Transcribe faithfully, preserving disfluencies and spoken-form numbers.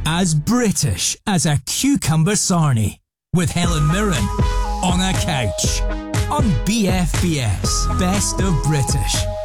As British as a cucumber sarnie with Helen Mirren on a couch on B F B S Best of British.